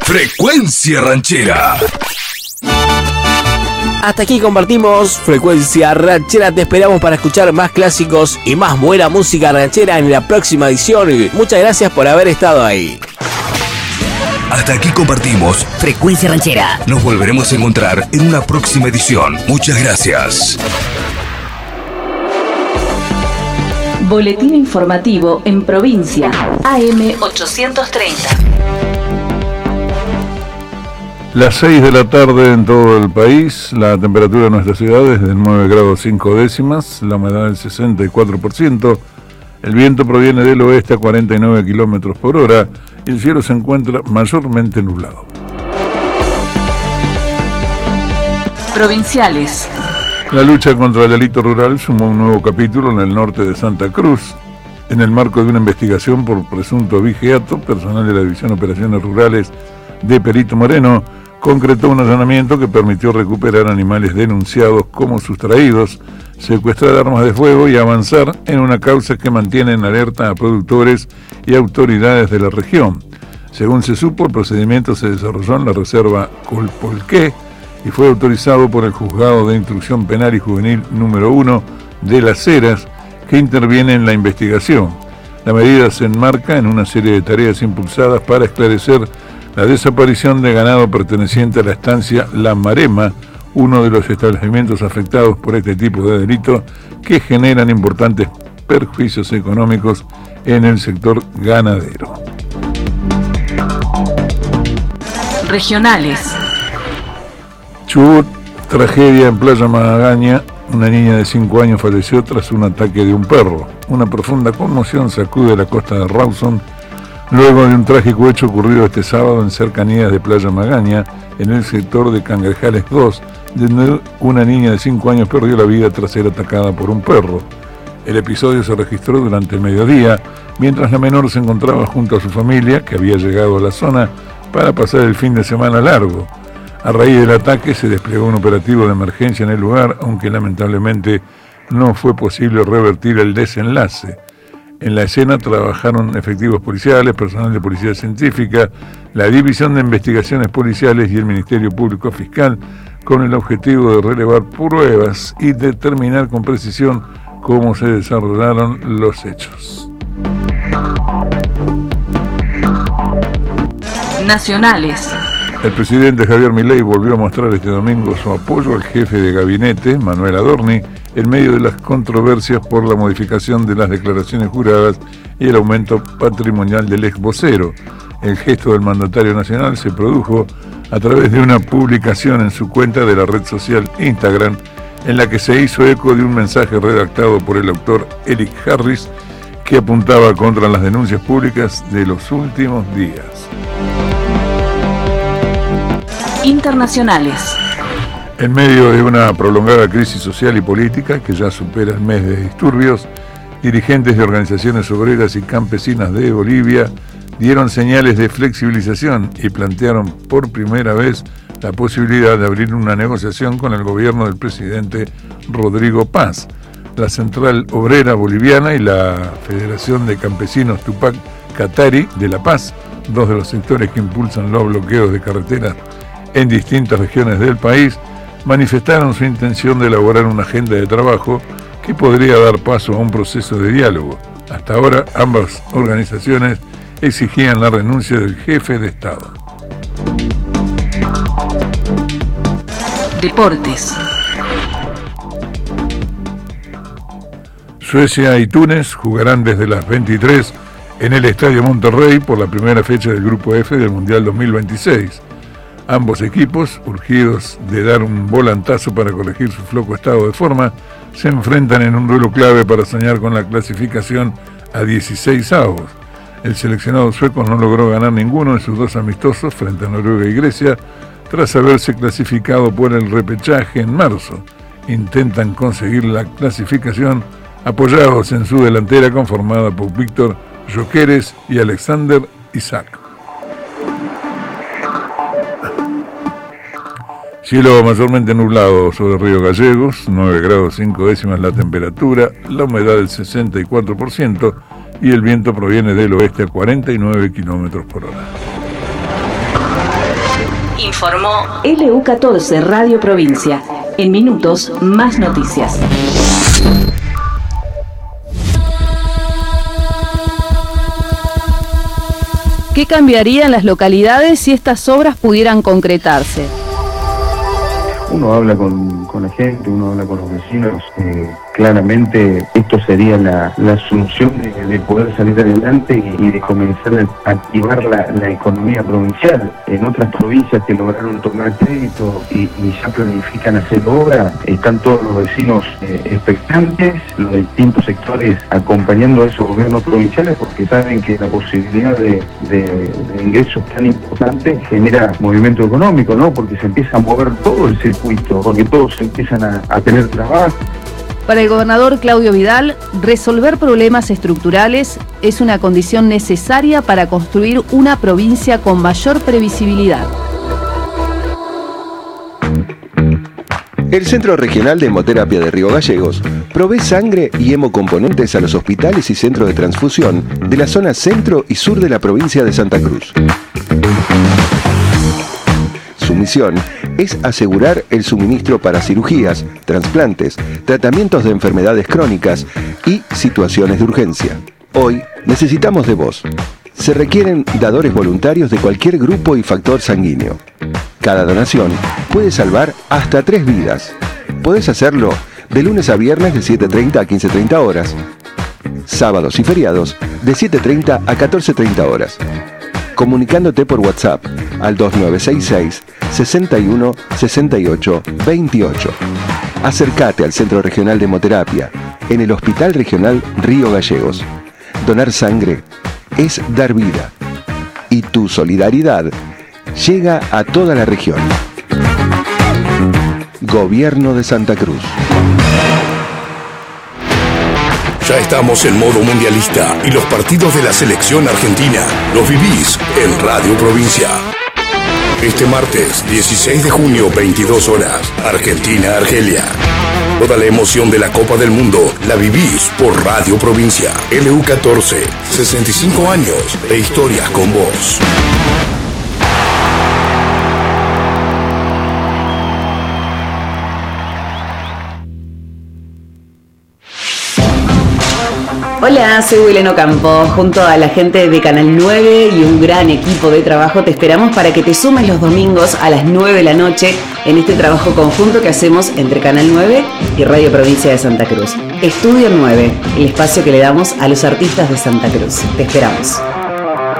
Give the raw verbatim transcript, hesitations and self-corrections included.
Frecuencia Ranchera. Hasta aquí compartimos Frecuencia Ranchera. Te esperamos para escuchar más clásicos y más buena música ranchera en la próxima edición. Muchas gracias por haber estado ahí. Hasta aquí compartimos Frecuencia Ranchera. Nos volveremos a encontrar en una próxima edición. Muchas gracias. Boletín informativo en provincia. A M ochocientos treinta. Las seis de la tarde en todo el país. La temperatura en nuestra ciudad es de nueve grados cinco décimas. La humedad del sesenta y cuatro por ciento. El viento proviene del oeste a cuarenta y nueve kilómetros por hora. Y el cielo se encuentra mayormente nublado. Provinciales. La lucha contra el delito rural sumó un nuevo capítulo en el norte de Santa Cruz. En el marco de una investigación por presunto vigiato, personal de la División de Operaciones Rurales de Perito Moreno concretó un allanamiento que permitió recuperar animales denunciados como sustraídos, secuestrar armas de fuego y avanzar en una causa que mantiene en alerta a productores y autoridades de la región. Según se supo, el procedimiento se desarrolló en la reserva Colpolqué y fue autorizado por el Juzgado de Instrucción Penal y Juvenil número uno de Las Heras, que interviene en la investigación. La medida se enmarca en una serie de tareas impulsadas para esclarecer la desaparición de ganado perteneciente a la estancia La Marema, uno de los establecimientos afectados por este tipo de delito que generan importantes perjuicios económicos en el sector ganadero. Regionales. Chubut, tragedia en Playa Magaña. Una niña de cinco años falleció tras un ataque de un perro. Una profunda conmoción sacude la costa de Rawson luego de un trágico hecho ocurrido este sábado en cercanías de Playa Magaña, en el sector de Cangrejales dos, donde una niña de cinco años perdió la vida tras ser atacada por un perro. El episodio se registró durante el mediodía, mientras la menor se encontraba junto a su familia, que había llegado a la zona para pasar el fin de semana largo. A raíz del ataque se desplegó un operativo de emergencia en el lugar, aunque lamentablemente no fue posible revertir el desenlace. En la escena trabajaron efectivos policiales, personal de policía científica, la División de Investigaciones Policiales y el Ministerio Público Fiscal, con el objetivo de relevar pruebas y determinar con precisión cómo se desarrollaron los hechos. Nacionales. El presidente Javier Milei volvió a mostrar este domingo su apoyo al jefe de gabinete, Manuel Adorni, en medio de las controversias por la modificación de las declaraciones juradas y el aumento patrimonial del ex vocero. El gesto del mandatario nacional se produjo a través de una publicación en su cuenta de la red social Instagram, en la que se hizo eco de un mensaje redactado por el autor Eric Harris, que apuntaba contra las denuncias públicas de los últimos días. Internacionales. En medio de una prolongada crisis social y política que ya supera el mes de disturbios, dirigentes de organizaciones obreras y campesinas de Bolivia dieron señales de flexibilización y plantearon por primera vez la posibilidad de abrir una negociación con el gobierno del presidente Rodrigo Paz. La Central Obrera Boliviana y la Federación de Campesinos Tupac Katari de La Paz, dos de los sectores que impulsan los bloqueos de carreteras en distintas regiones del país, manifestaron su intención de elaborar una agenda de trabajo que podría dar paso a un proceso de diálogo. Hasta ahora, ambas organizaciones exigían la renuncia del jefe de Estado. Deportes. Suecia y Túnez jugarán desde las veintitrés en el Estadio Monterrey por la primera fecha del Grupo F del Mundial dos mil veintiséis. Ambos equipos, urgidos de dar un volantazo para corregir su flojo estado de forma, se enfrentan en un duelo clave para soñar con la clasificación a dieciséis avos. El seleccionado sueco no logró ganar ninguno de sus dos amistosos frente a Noruega y Grecia, tras haberse clasificado por el repechaje en marzo. Intentan conseguir la clasificación apoyados en su delantera conformada por Víctor Gyökeres y Alexander Isak. Cielo mayormente nublado sobre Río Gallegos, nueve grados cinco décimas la temperatura, la humedad del sesenta y cuatro por ciento y el viento proviene del oeste a cuarenta y nueve kilómetros por hora. Informó L U catorce Radio Provincia. En minutos, más noticias. ¿Qué cambiaría en las localidades si estas obras pudieran concretarse? Uno habla con, con la gente, uno habla con los vecinos, eh, claramente esto sería la, la solución de, de poder salir adelante y, y de comenzar a activar la, la economía provincial. En otras provincias que lograron tomar crédito y, y ya planifican hacer obra, están todos los vecinos eh, expectantes, los distintos sectores acompañando a esos gobiernos provinciales porque saben que la posibilidad de, de, de ingresos tan importantes genera movimiento económico, ¿no? Porque se empieza a mover todo el circuito, porque todos empiezan a, a tener trabajo. Para el gobernador Claudio Vidal, resolver problemas estructurales es una condición necesaria para construir una provincia con mayor previsibilidad. El Centro Regional de Hemoterapia de Río Gallegos provee sangre y hemocomponentes a los hospitales y centros de transfusión de la zona centro y sur de la provincia de Santa Cruz. Su misión es asegurar el suministro para cirugías, trasplantes, tratamientos de enfermedades crónicas y situaciones de urgencia. Hoy necesitamos de vos. Se requieren dadores voluntarios de cualquier grupo y factor sanguíneo. Cada donación puede salvar hasta tres vidas. Puedes hacerlo de lunes a viernes de siete treinta a quince treinta horas, sábados y feriados de siete treinta a catorce treinta horas. Comunicándote por WhatsApp al dos nueve seis seis, seis uno, seis ocho, dos ocho. Acércate al Centro Regional de Hemoterapia en el Hospital Regional Río Gallegos. Donar sangre es dar vida. Y tu solidaridad llega a toda la región. Gobierno de Santa Cruz. Ya estamos en modo mundialista y los partidos de la selección argentina los vivís en Radio Provincia. Este martes, dieciséis de junio, veintidós horas, Argentina-Argelia. Toda la emoción de la Copa del Mundo la vivís por Radio Provincia. L U catorce, sesenta y cinco años de historias con vos. Hola, soy Wileno Campo. Junto a la gente de Canal nueve y un gran equipo de trabajo te esperamos para que te sumes los domingos a las nueve de la noche en este trabajo conjunto que hacemos entre Canal nueve y Radio Provincia de Santa Cruz. Estudio nueve, el espacio que le damos a los artistas de Santa Cruz. Te esperamos.